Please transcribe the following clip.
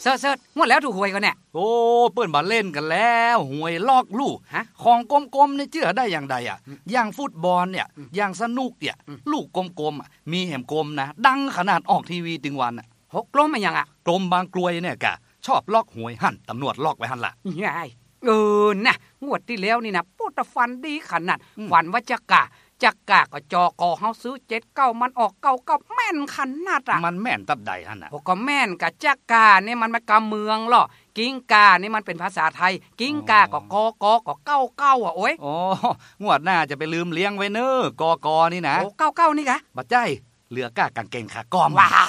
เสิร์ชงวดแล้วถูกหวยกันเนี่ยโอ้เปิ้นมาเล่นกันแล้วหวยลอกลู่ของกลมๆนี่เชื่อได้อย่างใดอ่ะอย่างฟุตบอลเนี่ยอย่างสนุกเนี่ยลูกกลมๆมีแหมกลมนะดังขนาดออกทีวีถึงวันอ่ะหกกลมมันยังอ่ะกลมบางกลวยเนี่ยกะชอบลอกหวยหั่นตำรวจลอกไว้หั่นล่ะใช่นะงวดที่แล้วนี่นะพูดแต่ฟันดีขนาดฝันว่าจักกะก็จอกอเฮาซื้อ79มันออก99แม่นขนาดอ่ะมันแม่นตับใดหั่นน่ะก็แม่นกะจักกะนี่มันมากำเมืองหรอกิ้งกานี่มันเป็นภาษาไทยกิ้งกาก็กก็99อ่ะโอ้ยอ๋องวดหน้าจะไปลืมเลี้ยงไว้เน้อกนี่นะโอ้99นี่กะบัดใจเหลือกากางเกงขากอมว้า